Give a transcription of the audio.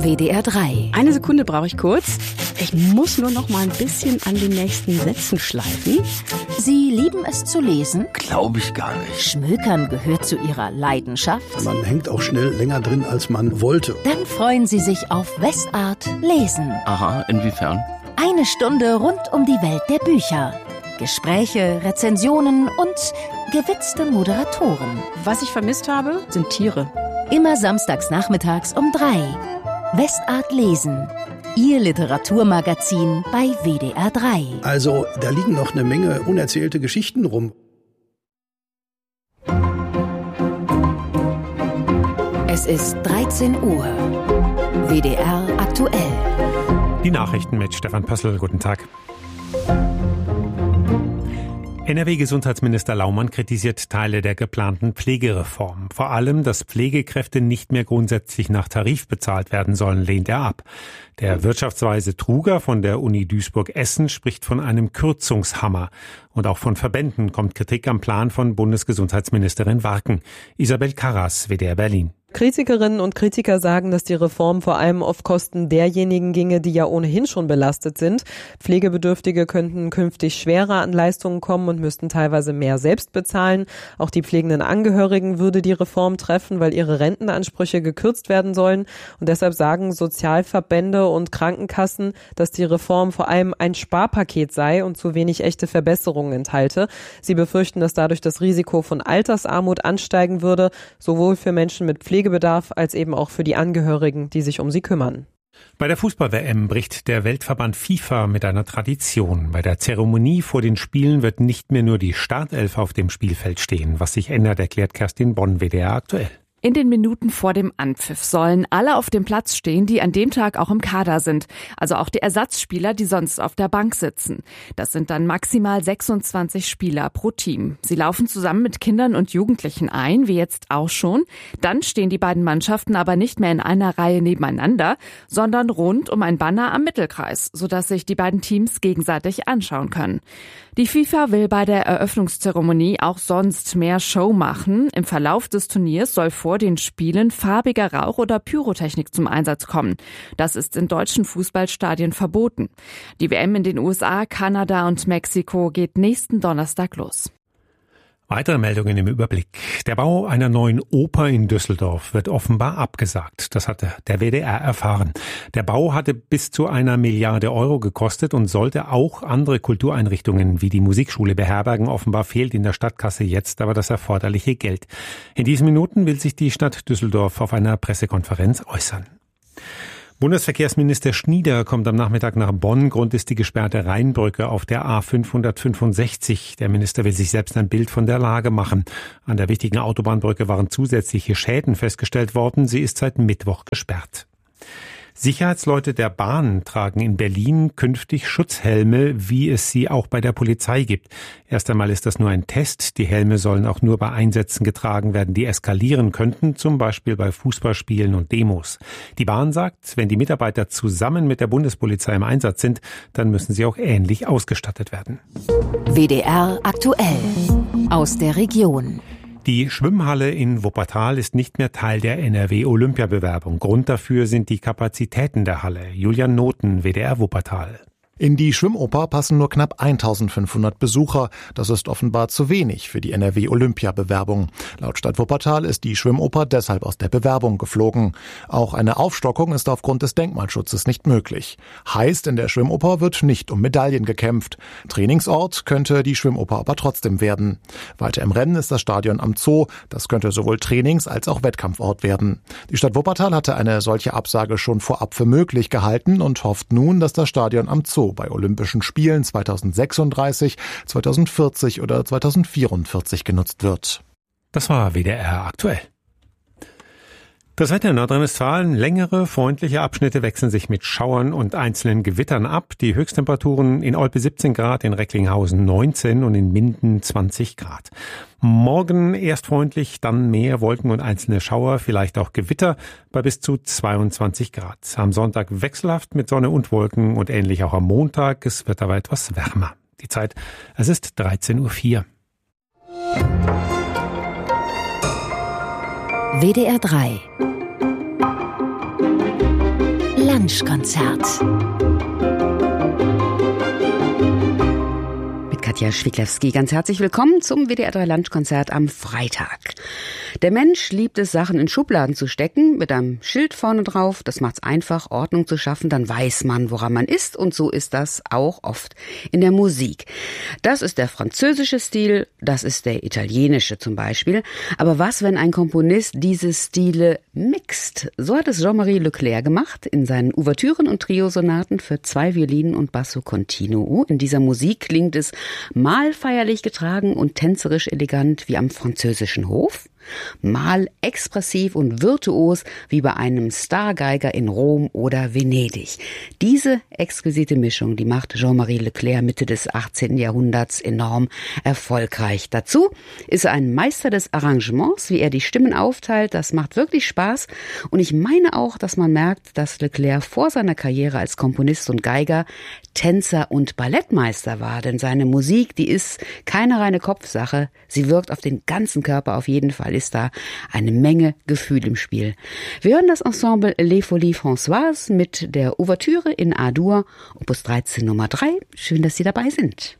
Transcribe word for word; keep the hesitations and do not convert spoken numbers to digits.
W D R drei. Eine Sekunde brauche ich kurz. Ich muss nur noch mal ein bisschen an den nächsten Sätzen schleifen. Sie lieben es zu lesen? Glaube ich gar nicht. Schmökern gehört zu Ihrer Leidenschaft? Man hängt auch schnell länger drin, als man wollte. Dann freuen Sie sich auf Westart Lesen. Aha, inwiefern? Eine Stunde rund um die Welt der Bücher. Gespräche, Rezensionen und gewitzte Moderatoren. Was ich vermisst habe, sind Tiere. Immer samstags nachmittags um drei. Westart Lesen. Ihr Literaturmagazin bei W D R drei. Also, da liegen noch eine Menge unerzählte Geschichten rum. Es ist dreizehn Uhr. W D R aktuell. Die Nachrichten mit Stefan Pössl. Guten Tag. N R W-Gesundheitsminister Laumann kritisiert Teile der geplanten Pflegereform. Vor allem, dass Pflegekräfte nicht mehr grundsätzlich nach Tarif bezahlt werden sollen, lehnt er ab. Der Wirtschaftsweise Truger von der Uni Duisburg-Essen spricht von einem Kürzungshammer. Und auch von Verbänden kommt Kritik am Plan von Bundesgesundheitsministerin Warken. Isabel Karras, W D R Berlin. Kritikerinnen und Kritiker sagen, dass die Reform vor allem auf Kosten derjenigen ginge, die ja ohnehin schon belastet sind. Pflegebedürftige könnten künftig schwerer an Leistungen kommen und müssten teilweise mehr selbst bezahlen. Auch die pflegenden Angehörigen würde die Reform treffen, weil ihre Rentenansprüche gekürzt werden sollen. Und deshalb sagen Sozialverbände und Krankenkassen, dass die Reform vor allem ein Sparpaket sei und zu wenig echte Verbesserungen enthalte. Sie befürchten, dass dadurch das Risiko von Altersarmut ansteigen würde, sowohl für Menschen mit Pflegebedarf als eben auch für die Angehörigen, die sich um sie kümmern. Bei der Fußball-W M bricht der Weltverband FIFA mit einer Tradition. Bei der Zeremonie vor den Spielen wird nicht mehr nur die Startelf auf dem Spielfeld stehen. Was sich ändert, erklärt Kerstin Bonn, W D R aktuell. In den Minuten vor dem Anpfiff sollen alle auf dem Platz stehen, die an dem Tag auch im Kader sind. Also auch die Ersatzspieler, die sonst auf der Bank sitzen. Das sind dann maximal sechsundzwanzig Spieler pro Team. Sie laufen zusammen mit Kindern und Jugendlichen ein, wie jetzt auch schon. Dann stehen die beiden Mannschaften aber nicht mehr in einer Reihe nebeneinander, sondern rund um ein Banner am Mittelkreis, sodass sich die beiden Teams gegenseitig anschauen können. Die FIFA will bei der Eröffnungszeremonie auch sonst mehr Show machen. Im Verlauf des Turniers soll vor den Spielen farbiger Rauch oder Pyrotechnik zum Einsatz kommen. Das ist in deutschen Fußballstadien verboten. Die W M in den U S A, Kanada und Mexiko geht nächsten Donnerstag los. Weitere Meldungen im Überblick. Der Bau einer neuen Oper in Düsseldorf wird offenbar abgesagt. Das hatte der W D R erfahren. Der Bau hatte bis zu einer Milliarde Euro gekostet und sollte auch andere Kultureinrichtungen wie die Musikschule beherbergen. Offenbar fehlt in der Stadtkasse jetzt aber das erforderliche Geld. In diesen Minuten will sich die Stadt Düsseldorf auf einer Pressekonferenz äußern. Bundesverkehrsminister Schnieder kommt am Nachmittag nach Bonn. Grund ist die gesperrte Rheinbrücke auf der A fünfhundertfünfundsechzig. Der Minister will sich selbst ein Bild von der Lage machen. An der wichtigen Autobahnbrücke waren zusätzliche Schäden festgestellt worden. Sie ist seit Mittwoch gesperrt. Sicherheitsleute der Bahn tragen in Berlin künftig Schutzhelme, wie es sie auch bei der Polizei gibt. Erst einmal ist das nur ein Test. Die Helme sollen auch nur bei Einsätzen getragen werden, die eskalieren könnten, zum Beispiel bei Fußballspielen und Demos. Die Bahn sagt, wenn die Mitarbeiter zusammen mit der Bundespolizei im Einsatz sind, dann müssen sie auch ähnlich ausgestattet werden. W D R aktuell aus der Region. Die Schwimmhalle in Wuppertal ist nicht mehr Teil der N R W-Olympiabewerbung. Grund dafür sind die Kapazitäten der Halle. Julian Noten, W D R Wuppertal. In die Schwimmoper passen nur knapp eintausendfünfhundert Besucher. Das ist offenbar zu wenig für die N R W-Olympiabewerbung. Laut Stadt Wuppertal ist die Schwimmoper deshalb aus der Bewerbung geflogen. Auch eine Aufstockung ist aufgrund des Denkmalschutzes nicht möglich. Heißt, in der Schwimmoper wird nicht um Medaillen gekämpft. Trainingsort könnte die Schwimmoper aber trotzdem werden. Weiter im Rennen ist das Stadion am Zoo. Das könnte sowohl Trainings- als auch Wettkampfort werden. Die Stadt Wuppertal hatte eine solche Absage schon vorab für möglich gehalten und hofft nun, dass das Stadion am Zoo bei Olympischen Spielen zweitausendsechsunddreißig, zweitausendvierzig oder zweitausendvierundvierzig genutzt wird. Das war W D R aktuell. Das Wetter in Nordrhein-Westfalen. Längere, freundliche Abschnitte wechseln sich mit Schauern und einzelnen Gewittern ab. Die Höchsttemperaturen in Olpe siebzehn Grad, in Recklinghausen neunzehn und in Minden zwanzig Grad. Morgen erst freundlich, dann mehr Wolken und einzelne Schauer, vielleicht auch Gewitter bei bis zu zweiundzwanzig Grad. Am Sonntag wechselhaft mit Sonne und Wolken und ähnlich auch am Montag. Es wird aber etwas wärmer. Die Zeit, es ist dreizehn Uhr vier. W D R drei Lunchkonzert. Katja Schwiglewski, ganz herzlich willkommen zum W D R drei Lunchkonzert am Freitag. Der Mensch liebt es, Sachen in Schubladen zu stecken, mit einem Schild vorne drauf. Das macht's einfach, Ordnung zu schaffen, dann weiß man, woran man ist. Und so ist das auch oft in der Musik. Das ist der französische Stil, das ist der italienische zum Beispiel. Aber was, wenn ein Komponist diese Stile mixt? So hat es Jean-Marie Leclerc gemacht in seinen Ouvertüren und Triosonaten für zwei Violinen und Basso Continuo. In dieser Musik klingt es mal feierlich getragen und tänzerisch elegant wie am französischen Hof, mal expressiv und virtuos wie bei einem Stargeiger in Rom oder Venedig. Diese exquisite Mischung, die macht Jean-Marie Leclerc Mitte des achtzehnten Jahrhunderts enorm erfolgreich. Dazu ist er ein Meister des Arrangements, wie er die Stimmen aufteilt. Das macht wirklich Spaß. Und ich meine auch, dass man merkt, dass Leclerc vor seiner Karriere als Komponist und Geiger Tänzer und Ballettmeister war. Denn seine Musik, die ist keine reine Kopfsache. Sie wirkt auf den ganzen Körper auf jeden Fall. Ist da eine Menge Gefühl im Spiel. Wir hören das Ensemble Les Folies Françoises mit der Ouvertüre in A-Dur, Opus dreizehn Nummer drei. Schön, dass Sie dabei sind.